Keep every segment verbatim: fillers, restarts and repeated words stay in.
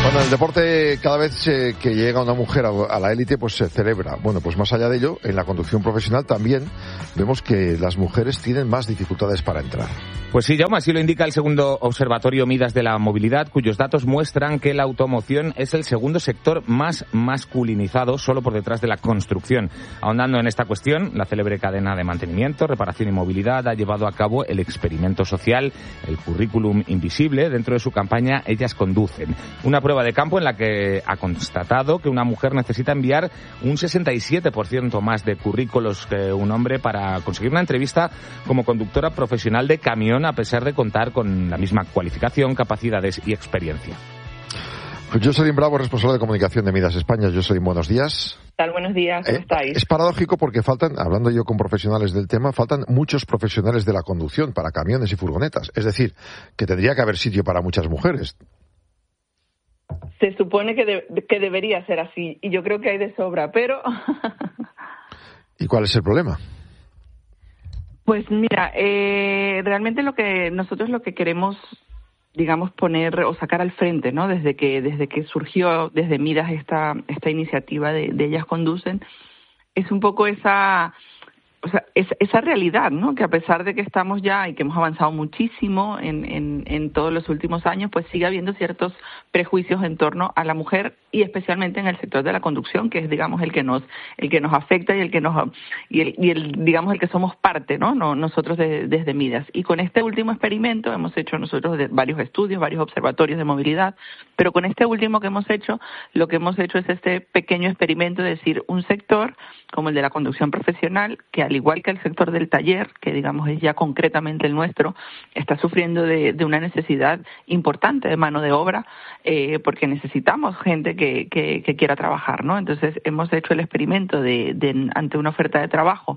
Bueno, el deporte, cada vez eh, que llega una mujer a, a la élite, pues se celebra. Bueno, pues más allá de ello, en la conducción profesional también vemos que las mujeres tienen más dificultades para entrar. Pues sí, Jaume, así lo indica el segundo observatorio Midas de la Movilidad, cuyos datos muestran que la automoción es el segundo sector más masculinizado, solo por detrás de la construcción. Ahondando en esta cuestión, la célebre cadena de mantenimiento, reparación y movilidad ha llevado a cabo el experimento social, el currículum invisible, dentro de su campaña Ellas Conducen. Una prueba de campo en la que ha constatado que una mujer necesita enviar un sesenta y siete por ciento más de currículos que un hombre para conseguir una entrevista como conductora profesional de camión, a pesar de contar con la misma cualificación, capacidades y experiencia. Jocelyn Bravo, responsable de comunicación de Midas España. Jocelyn, buenos días. ¿Qué tal? Buenos días, ¿cómo eh, estáis? Es paradójico porque faltan, hablando yo con profesionales del tema, faltan muchos profesionales de la conducción para camiones y furgonetas. Es decir, que tendría que haber sitio para muchas mujeres. Se supone que, de, que debería ser así, y yo creo que hay de sobra, pero... ¿Y cuál es el problema? Pues mira, eh, realmente lo que nosotros lo que queremos, digamos, poner o sacar al frente, ¿no? Desde que desde que surgió desde Midas esta esta iniciativa de, de Ellas Conducen, es un poco esa, o sea, es, esa realidad, ¿no? Que a pesar de que estamos ya y que hemos avanzado muchísimo en, en, en todos los últimos años, pues sigue habiendo ciertos prejuicios en torno a la mujer y especialmente en el sector de la conducción, que es, digamos, el que nos el que nos afecta y el que nos y el, y el digamos el que somos parte, ¿no? no nosotros de, desde Midas. Y con este último experimento hemos hecho nosotros de varios estudios, varios observatorios de movilidad, pero con este último que hemos hecho, lo que hemos hecho es este pequeño experimento de decir un sector como el de la conducción profesional, que al igual que el sector del taller, que digamos es ya concretamente el nuestro, está sufriendo de, de una necesidad importante de mano de obra, eh, porque necesitamos gente que, que, que quiera trabajar, ¿no? Entonces hemos hecho el experimento de, de ante una oferta de trabajo,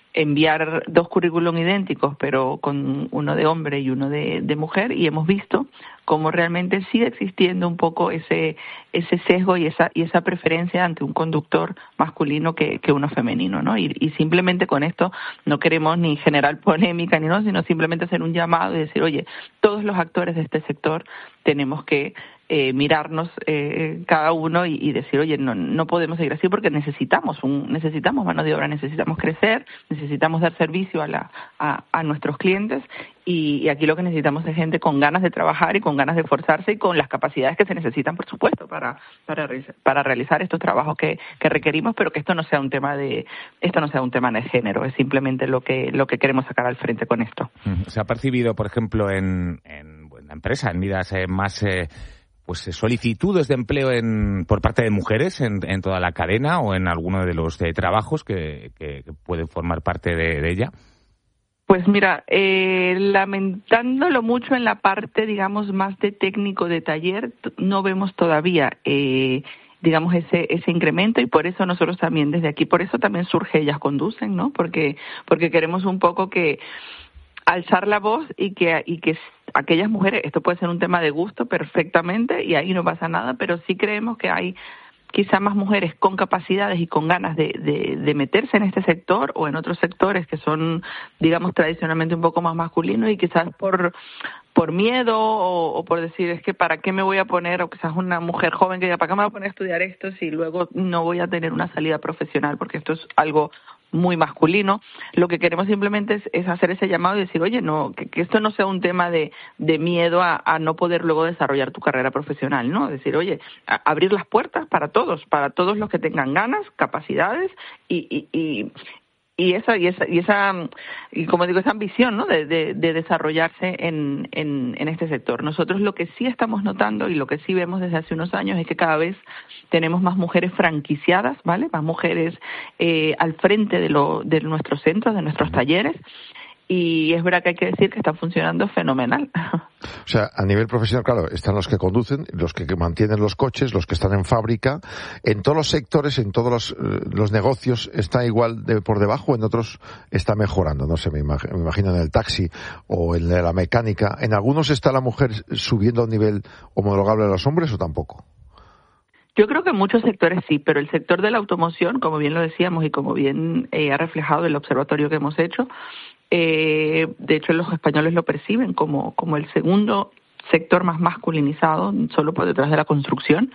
enviar dos currículum idénticos, pero con uno de hombre y uno de, de mujer, y hemos visto cómo realmente sigue existiendo un poco ese ese sesgo y esa y esa preferencia ante un conductor masculino que, que uno femenino, ¿no? Y, y simplemente con esto no queremos ni generar polémica ni no, sino simplemente hacer un llamado y decir, oye, todos los actores de este sector tenemos que eh, mirarnos eh, cada uno y, y decir, oye, no no podemos seguir así porque necesitamos un necesitamos mano de obra, necesitamos crecer, necesitamos dar servicio a la a, a nuestros clientes y, y aquí lo que necesitamos es gente con ganas de trabajar y con ganas de esforzarse y con las capacidades que se necesitan, por supuesto, para para para realizar estos trabajos que, que requerimos, pero que esto no sea un tema de esto no sea un tema de género, es simplemente lo que lo que queremos sacar al frente con esto. Se ha percibido, por ejemplo, en, en la empresa, en Midas, eh, más eh, pues solicitudes de empleo en por parte de mujeres en, en toda la cadena o en alguno de los de trabajos que, que, que pueden formar parte de, de ella. Pues mira, eh, lamentándolo mucho en la parte, digamos, más de técnico de taller, t- no vemos todavía, eh, digamos, ese ese incremento y por eso nosotros también desde aquí, por eso también surge Ellas Conducen, ¿no? Porque porque queremos un poco que alzar la voz y que y que aquellas mujeres, esto puede ser un tema de gusto perfectamente y ahí no pasa nada, pero sí creemos que hay quizá más mujeres con capacidades y con ganas de, de, de meterse en este sector o en otros sectores que son, digamos, tradicionalmente un poco más masculinos y quizás por por miedo o, o por decir, es que para qué me voy a poner, o quizás una mujer joven que diga, ¿para qué me voy a poner a estudiar esto si luego no voy a tener una salida profesional? Porque esto es algo muy masculino. Lo que queremos simplemente es, es hacer ese llamado y decir, oye, no, que, que esto no sea un tema de, de miedo a, a no poder luego desarrollar tu carrera profesional, ¿no? Decir, oye, a, abrir las puertas para todos, para todos los que tengan ganas, capacidades y, y, y y esa y esa y esa y como digo esa ambición, ¿no? de, de, de desarrollarse en, en en este sector. Nosotros lo que sí estamos notando y lo que sí vemos desde hace unos años es que cada vez tenemos más mujeres franquiciadas, ¿vale? Más mujeres eh, al frente de lo de nuestros centros, de nuestros talleres. Y es verdad que hay que decir que está funcionando fenomenal. O sea, a nivel profesional, claro, están los que conducen, los que mantienen los coches, los que están en fábrica. En todos los sectores, en todos los, los negocios, ¿está igual de por debajo? En otros está mejorando, no sé, me imagino, me imagino en el taxi o en la mecánica. ¿En algunos está la mujer subiendo a un nivel homologable a los hombres o tampoco? Yo creo que en muchos sectores sí, pero el sector de la automoción, como bien lo decíamos y como bien eh, ha reflejado el observatorio que hemos hecho, eh, de hecho los españoles lo perciben como, como el segundo sector más masculinizado, solo por detrás de la construcción,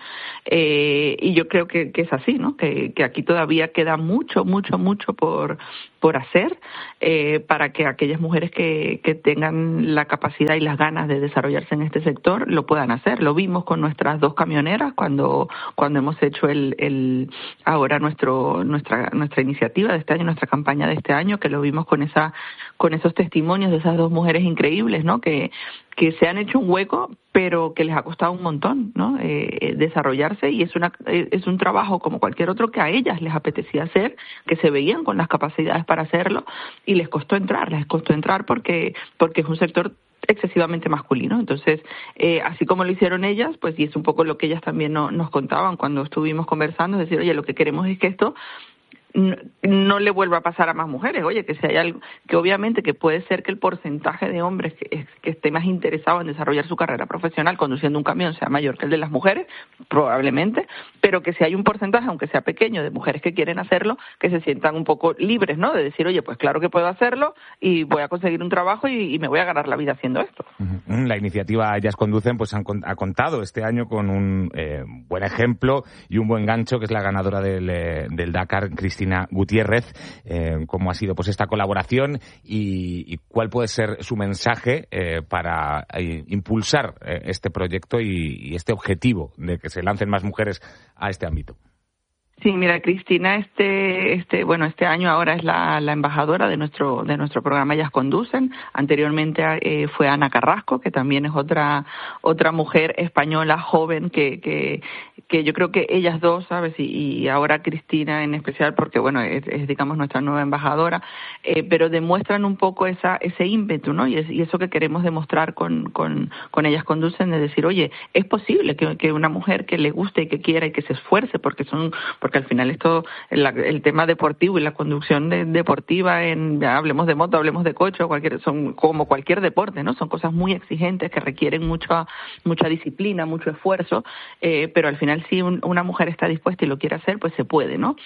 eh, y yo creo que, que es así, ¿no? Que, que aquí todavía queda mucho, mucho, mucho por por hacer eh, para que aquellas mujeres que, que tengan la capacidad y las ganas de desarrollarse en este sector lo puedan hacer. Lo vimos con nuestras dos camioneras cuando cuando hemos hecho el, el ahora nuestro nuestra nuestra iniciativa de este año, nuestra campaña de este año, que lo vimos con esa con esos testimonios de esas dos mujeres increíbles, ¿no? Que que se han hecho un hueco, pero que les ha costado un montón, ¿no? Eh, desarrollarse, y es una es un trabajo como cualquier otro que a ellas les apetecía hacer, que se veían con las capacidades para hacerlo, y les costó entrar, les costó entrar porque porque es un sector excesivamente masculino. Entonces, eh, así como lo hicieron ellas, pues, y es un poco lo que ellas también no, nos contaban cuando estuvimos conversando, es decir, oye, lo que queremos es que esto no, no le vuelva a pasar a más mujeres. Oye, que si hay algo, que obviamente que puede ser que el porcentaje de hombres que, que esté más interesado en desarrollar su carrera profesional conduciendo un camión sea mayor que el de las mujeres, probablemente, pero que si hay un porcentaje, aunque sea pequeño, de mujeres que quieren hacerlo, que se sientan un poco libres, ¿no? De decir, oye, pues claro que puedo hacerlo y voy a conseguir un trabajo y, y me voy a ganar la vida haciendo esto. La iniciativa Ellas Conducen pues han, ha contado este año con un eh, buen ejemplo y un buen gancho, que es la ganadora del, eh, del Dakar, Cristina Gutiérrez. Eh, ¿Cómo ha sido pues esta colaboración y, y cuál puede ser su mensaje eh, para eh, impulsar eh, este proyecto y, y este objetivo de que se lancen más mujeres a este ámbito? Sí, mira, Cristina, este, este, bueno, este año ahora es la, la embajadora de nuestro, de nuestro programa Ellas Conducen. Anteriormente eh, fue Ana Carrasco, que también es otra, otra mujer española joven que, que, que yo creo que ellas dos, ¿sabes? Y, y ahora Cristina en especial, porque bueno, es, es digamos nuestra nueva embajadora, eh, pero demuestran un poco esa, ese ímpetu, ¿no? Y, es, y eso que queremos demostrar con, con, con Ellas Conducen, de decir, oye, es posible que, que una mujer que le guste y que quiera y que se esfuerce, porque son, porque al final esto, el, el tema deportivo y la conducción de, deportiva, en ya hablemos de moto, hablemos de coche, o cualquier, son como cualquier deporte, ¿no? Son cosas muy exigentes que requieren mucha mucha disciplina, mucho esfuerzo, eh, pero al final si un, una mujer está dispuesta y lo quiere hacer, pues se puede, ¿no?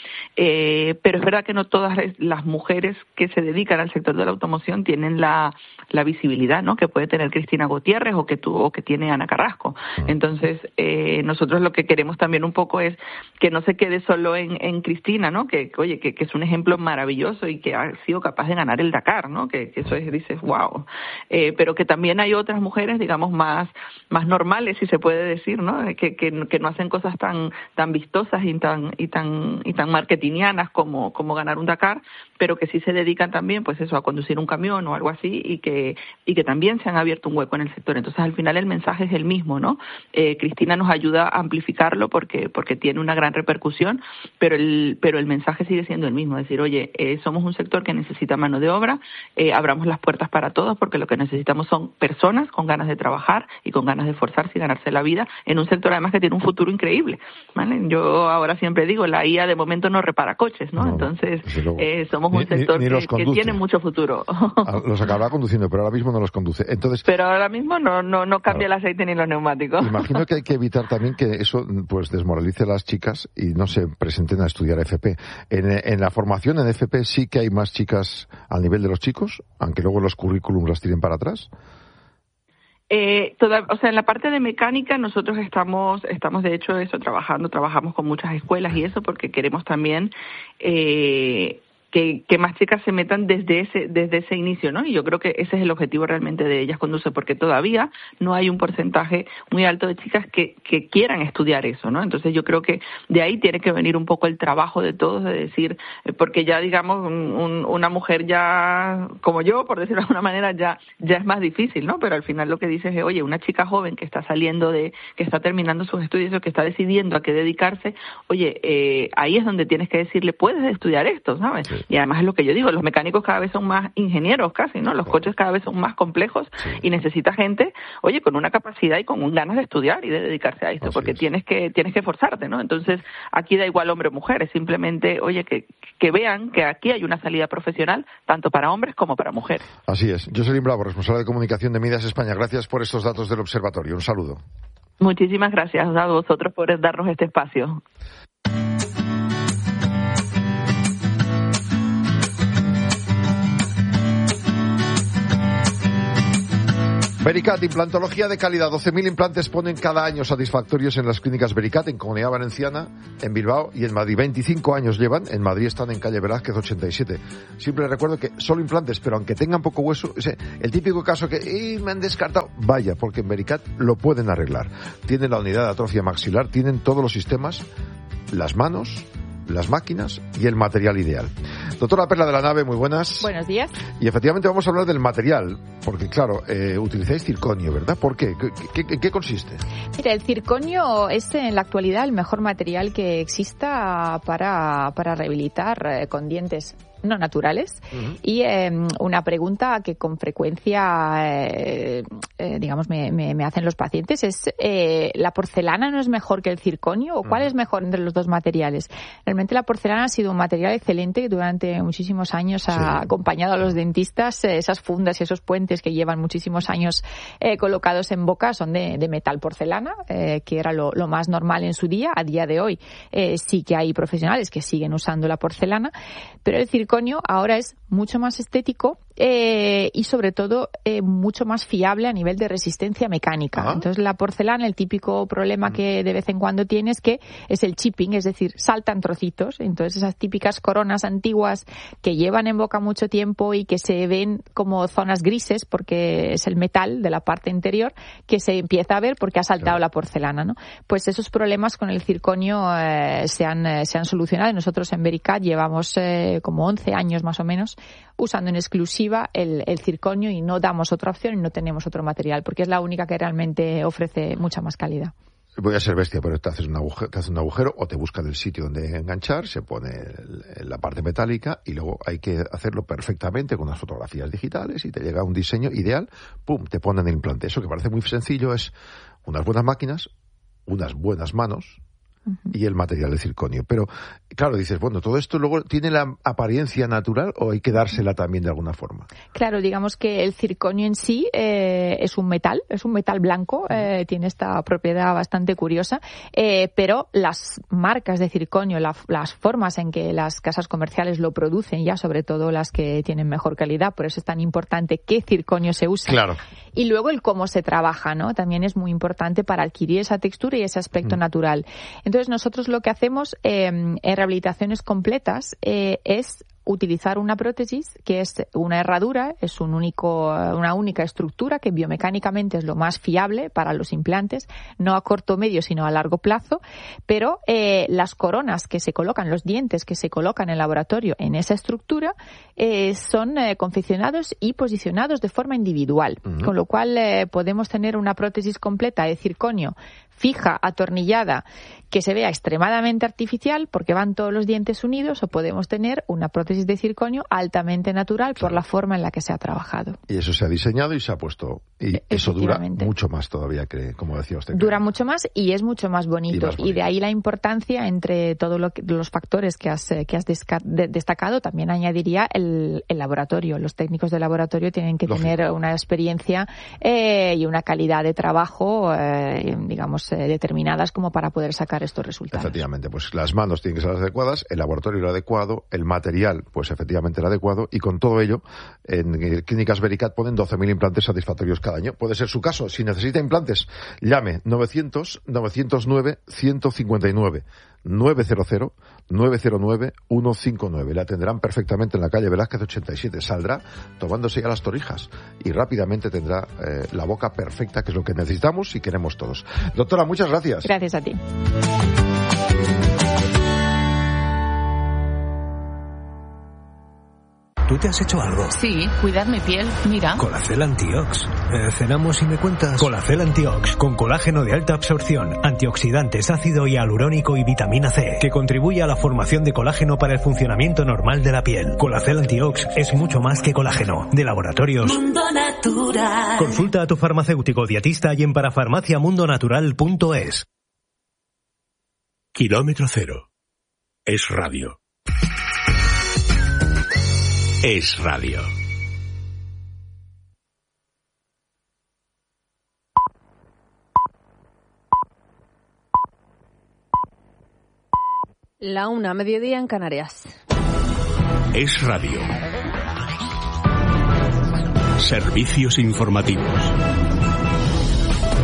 Eh, pero es verdad que no todas las mujeres que se dedican al sector de la automoción tienen la, la visibilidad, ¿no? Que puede tener Cristina Gutiérrez o que tuvo, o que tiene Ana Carrasco. Entonces, eh, nosotros lo que queremos también un poco es que no se quede solo en, en Cristina, ¿no? Que, oye, que, que es un ejemplo maravilloso y que ha sido capaz de ganar el Dakar, ¿no? Que, que eso es, dices, wow. Eh, pero que también hay otras mujeres, digamos, más, más normales, si se puede decir, ¿no? Que, que, que no hacen cosas tan, tan vistosas y tan, y tan, y tan marketingianas como, como ganar un Dakar, pero que sí se dedican también, pues eso, a conducir un camión o algo así, y que, y que también se han abierto un hueco en el sector. Entonces, al final el mensaje es el mismo, ¿no? Eh, Cristina nos ayuda a amplificarlo porque, porque tiene una gran repercusión, pero el, pero el mensaje sigue siendo el mismo, es decir, oye, eh, somos un sector que necesita mano de obra, eh, abramos las puertas para todos, porque lo que necesitamos son personas con ganas de trabajar y con ganas de esforzarse y ganarse la vida en un sector además que tiene un futuro increíble, ¿vale? Yo ahora siempre digo, la I A de momento no repara coches, ¿no? no Entonces, eh, somos un ni, sector ni, ni que, que tiene mucho futuro. Los acabará conduciendo, pero ahora mismo no los conduce. Entonces, pero ahora mismo no, no, no cambia claro. el aceite ni los neumáticos. Imagino que hay que evitar también que eso pues desmoralice a las chicas y no se presenten a estudiar F P. En, en la formación en F P sí que hay más chicas al nivel de los chicos, aunque luego los currículums las tiren para atrás. Eh, toda, o sea, en la parte de mecánica nosotros estamos, estamos de hecho eso trabajando, trabajamos con muchas escuelas y eso porque queremos también eh, que, que más chicas se metan desde ese, desde ese inicio, ¿no? Y yo creo que ese es el objetivo realmente de Ellas Conducen, porque todavía no hay un porcentaje muy alto de chicas que, que quieran estudiar eso, ¿no? Entonces yo creo que de ahí tiene que venir un poco el trabajo de todos, de decir, porque ya digamos un, un, una mujer ya como yo, por decirlo de alguna manera, ya, ya es más difícil, ¿no? Pero al final lo que dices es, oye, una chica joven que está saliendo de, que está terminando sus estudios o que está decidiendo a qué dedicarse, oye, eh, ahí es donde tienes que decirle, puedes estudiar esto, ¿sabes? Sí. Y además es lo que yo digo, los mecánicos cada vez son más ingenieros casi, ¿no? Los claro. coches cada vez son más complejos sí. y necesita gente, oye, con una capacidad y con un ganas de estudiar y de dedicarse a esto, Así porque es. tienes que tienes que esforzarte, ¿no? Entonces, aquí da igual hombre o mujer, es simplemente, oye, que, que vean que aquí hay una salida profesional tanto para hombres como para mujeres. Así es. Jocelyn Bravo, responsable de comunicación de Midas España. Gracias por estos datos del observatorio. Un saludo. Muchísimas gracias a vosotros por darnos este espacio. Vericat, implantología de calidad. doce mil implantes ponen cada año satisfactorios en las clínicas Vericat, en Comunidad Valenciana, en Bilbao y en Madrid. veinticinco años llevan. En Madrid están en calle Velázquez ochenta y siete. Siempre recuerdo que solo implantes, pero aunque tengan poco hueso, ese, el típico caso que eh, me han descartado, vaya, porque en Vericat lo pueden arreglar. Tienen la unidad de atrofia maxilar, tienen todos los sistemas, las manos, las máquinas y el material ideal. Doctora Perla de la Nave, muy buenas. Buenos días. Y efectivamente vamos a hablar del material, porque claro, eh, utilizáis circonio, ¿verdad? ¿Por qué? ¿Qué, qué? ¿Qué consiste? Mira, el circonio es en la actualidad el mejor material que exista para, para rehabilitar eh, con dientes no naturales. Uh-huh. Y eh, una pregunta que con frecuencia, eh, eh, digamos, me, me, me hacen los pacientes es, eh, ¿la porcelana no es mejor que el circonio? ¿O cuál uh-huh. es mejor entre los dos materiales? Realmente la porcelana ha sido un material excelente que durante muchísimos años ha sí. acompañado a los dentistas. Eh, esas fundas y esos puentes que llevan muchísimos años eh, colocados en boca son de, de metal porcelana, eh, que era lo, lo más normal en su día. A día de hoy eh, sí que hay profesionales que siguen usando la porcelana, pero el circonio ahora es mucho más estético eh, y sobre todo eh, mucho más fiable a nivel de resistencia mecánica. ¿Ah? Entonces la porcelana, el típico problema que de vez en cuando tiene es que es el chipping, es decir, saltan trocitos. Entonces esas típicas coronas antiguas que llevan en boca mucho tiempo y que se ven como zonas grises porque es el metal de la parte interior que se empieza a ver porque ha saltado claro. la porcelana, ¿no? Pues esos problemas con el circonio eh, se, han, eh, se han solucionado. Nosotros en Vericat llevamos eh, como once años más o menos usando en exclusiva el, el circonio y no damos otra opción y no tenemos otro material porque es la única que realmente ofrece mucha más calidad. Voy a ser bestia, pero te haces un agujero, te haces un agujero o te buscan el sitio donde enganchar, se pone el, la parte metálica y luego hay que hacerlo perfectamente con unas fotografías digitales y te llega un diseño ideal, pum, te ponen el implante. Eso que parece muy sencillo es unas buenas máquinas, unas buenas manos y el material de circonio. Pero, claro, dices, bueno, ¿todo esto luego tiene la apariencia natural o hay que dársela también de alguna forma? Claro, digamos que el circonio en sí eh, es un metal, es un metal blanco, eh, tiene esta propiedad bastante curiosa, eh, pero las marcas de circonio, la, las formas en que las casas comerciales lo producen, ya sobre todo las que tienen mejor calidad, por eso es tan importante qué circonio se usa. Claro. Y luego el cómo se trabaja, ¿no? También es muy importante para adquirir esa textura y ese aspecto mm. natural. Entonces nosotros lo que hacemos eh, en rehabilitaciones completas eh, es utilizar una prótesis que es una herradura, es un único, una única estructura que biomecánicamente es lo más fiable para los implantes, no a corto medio sino a largo plazo, pero eh, las coronas que se colocan, los dientes que se colocan en el laboratorio en esa estructura eh, son eh, confeccionados y posicionados de forma individual, uh-huh. con lo cual eh, podemos tener una prótesis completa de circonio fija, atornillada, que se vea extremadamente artificial porque van todos los dientes unidos, o podemos tener una prótesis de circonio altamente natural por la forma en la que se ha trabajado. Y eso se ha diseñado y se ha puesto. Y eso dura mucho más todavía, que, como decía usted. Dura mucho más y es mucho más bonito. Y, más bonito. Y de ahí la importancia entre todos lo los factores que has, que has desca- de, destacado. También añadiría el, el laboratorio. Los técnicos de laboratorio tienen que Lógico. tener una experiencia eh, y una calidad de trabajo, eh, digamos, eh, determinadas como para poder sacar estos resultados. Efectivamente, pues las manos tienen que ser las adecuadas, el laboratorio lo adecuado, el material, pues efectivamente el adecuado, y con todo ello, en Clínicas Vericat ponen doce mil implantes satisfactorios cada año. Puede ser su caso. Si necesita implantes, llame novecientos, novecientos nueve, ciento cincuenta y nueve, nueve cero cero, nueve cero nueve, uno cinco nueve. La atenderán perfectamente en la calle Velázquez ochenta y siete. Saldrá tomándose ya las torrijas y rápidamente tendrá eh, la boca perfecta, que es lo que necesitamos y queremos todos. Doctora, muchas gracias. Gracias a ti. ¿Tú te has hecho algo? Sí, cuidar mi piel, mira. Colacel Antiox. Eh, cenamos y me cuentas. Colacel Antiox, con colágeno de alta absorción, antioxidantes, ácido hialurónico y vitamina C, que contribuye a la formación de colágeno para el funcionamiento normal de la piel. Colacel Antiox es mucho más que colágeno. De Laboratorios Mundo Natural. Consulta a tu farmacéutico dietista y en parafarmaciamundonatural punto es. Kilómetro Cero. Es radio. Es radio. La una, mediodía en Canarias. Es radio. Servicios informativos.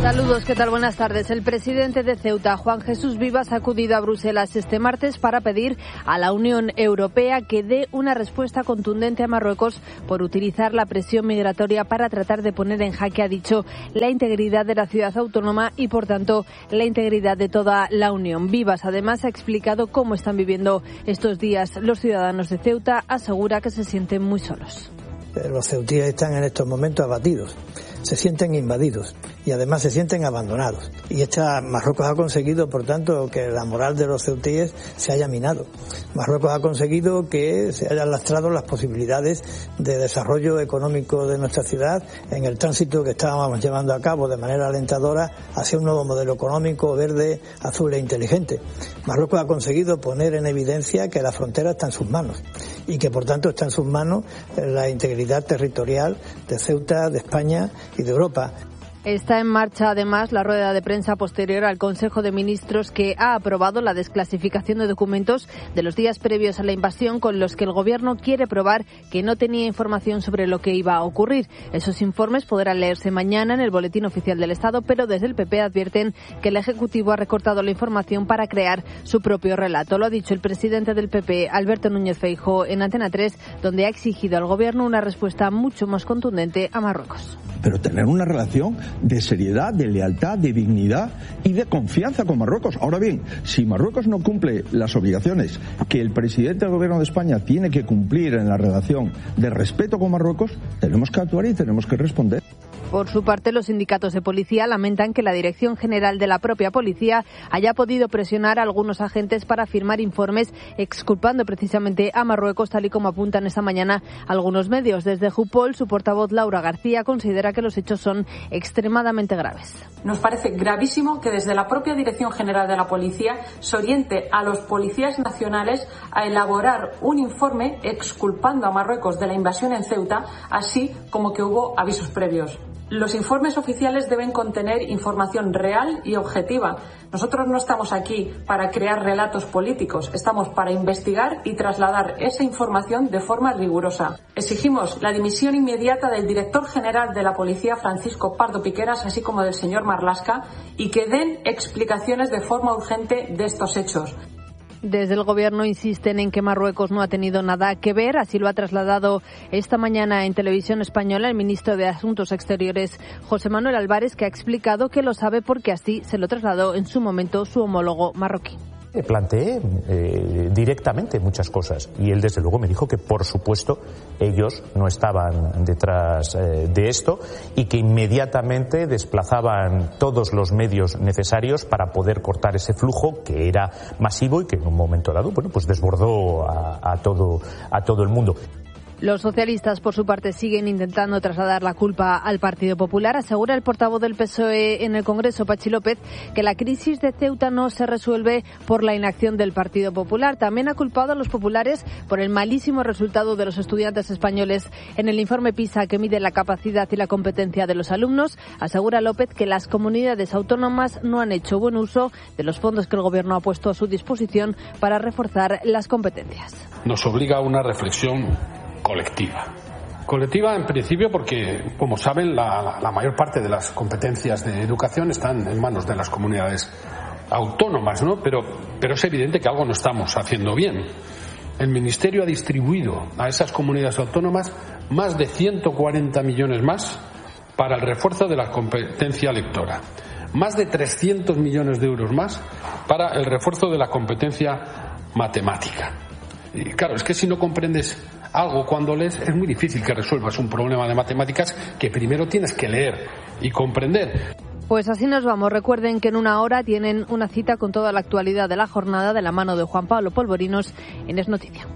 Saludos, ¿qué tal? Buenas tardes. El presidente de Ceuta, Juan Jesús Vivas, ha acudido a Bruselas este martes para pedir a la Unión Europea que dé una respuesta contundente a Marruecos por utilizar la presión migratoria para tratar de poner en jaque, ha dicho, la integridad de la ciudad autónoma y, por tanto, la integridad de toda la Unión. Vivas, además, ha explicado cómo están viviendo estos días los ciudadanos de Ceuta. Asegura que se sienten muy solos. Los ceutíes están en estos momentos abatidos. Se sienten invadidos y además se sienten abandonados. Y esta Marruecos ha conseguido, por tanto, que la moral de los ceutíes se haya minado. Marruecos ha conseguido que se hayan lastrado las posibilidades de desarrollo económico de nuestra ciudad en el tránsito que estábamos llevando a cabo de manera alentadora hacia un nuevo modelo económico verde, azul e inteligente. Marruecos ha conseguido poner en evidencia que la frontera está en sus manos y que, por tanto, está en sus manos la integridad territorial de Ceuta, de España y de Europa. Está en marcha, además, la rueda de prensa posterior al Consejo de Ministros, que ha aprobado la desclasificación de documentos de los días previos a la invasión, con los que el Gobierno quiere probar que no tenía información sobre lo que iba a ocurrir. Esos informes podrán leerse mañana en el Boletín Oficial del Estado, pero desde el P P advierten que el Ejecutivo ha recortado la información para crear su propio relato. Lo ha dicho el presidente del P P, Alberto Núñez Feijóo, en Antena tres, donde ha exigido al Gobierno una respuesta mucho más contundente a Marruecos. Pero tener una relación de seriedad, de lealtad, de dignidad y de confianza con Marruecos. Ahora bien, si Marruecos no cumple las obligaciones que el presidente del Gobierno de España tiene que cumplir en la relación de respeto con Marruecos, tenemos que actuar y tenemos que responder. Por su parte, los sindicatos de policía lamentan que la Dirección General de la propia policía haya podido presionar a algunos agentes para firmar informes exculpando precisamente a Marruecos, tal y como apuntan esta mañana algunos medios. Desde Jupol, su portavoz Laura García considera que los hechos son extremadamente graves. Nos parece gravísimo que desde la propia Dirección General de la Policía se oriente a los policías nacionales a elaborar un informe exculpando a Marruecos de la invasión en Ceuta, así como que hubo avisos previos. Los informes oficiales deben contener información real y objetiva. Nosotros no estamos aquí para crear relatos políticos, estamos para investigar y trasladar esa información de forma rigurosa. Exigimos la dimisión inmediata del director general de la Policía, Francisco Pardo Piqueras, así como del señor Marlaska, y que den explicaciones de forma urgente de estos hechos. Desde el Gobierno insisten en que Marruecos no ha tenido nada que ver. Así lo ha trasladado esta mañana en Televisión Española el ministro de Asuntos Exteriores, José Manuel Álvarez, que ha explicado que lo sabe porque así se lo trasladó en su momento su homólogo marroquí. Le planteé eh, directamente muchas cosas y él desde luego me dijo que por supuesto ellos no estaban detrás eh, de esto y que inmediatamente desplazaban todos los medios necesarios para poder cortar ese flujo que era masivo y que en un momento dado bueno pues desbordó a, a todo a todo el mundo. Los socialistas, por su parte, siguen intentando trasladar la culpa al Partido Popular. Asegura el portavoz del P S O E en el Congreso, Pachi López, que la crisis de Ceuta no se resuelve por la inacción del Partido Popular. También ha culpado a los populares por el malísimo resultado de los estudiantes españoles en el informe PISA que mide la capacidad y la competencia de los alumnos. Asegura López que las comunidades autónomas no han hecho buen uso de los fondos que el Gobierno ha puesto a su disposición para reforzar las competencias. Nos obliga a una reflexión colectiva. Colectiva en principio porque, como saben, la, la mayor parte de las competencias de educación están en manos de las comunidades autónomas, ¿no? Pero, pero es evidente que algo no estamos haciendo bien. El Ministerio ha distribuido a esas comunidades autónomas más de ciento cuarenta millones más para el refuerzo de la competencia lectora, más de trescientos millones de euros más para el refuerzo de la competencia matemática. Y claro, es que si no comprendes algo cuando lees, es muy difícil que resuelvas un problema de matemáticas que primero tienes que leer y comprender. Pues así nos vamos. Recuerden que en una hora tienen una cita con toda la actualidad de la jornada de la mano de Juan Pablo Polvorinos en Es Noticia.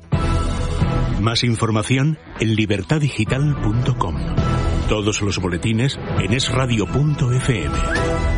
Más información en libertad digital punto com. Todos los boletines en es radio punto efe eme.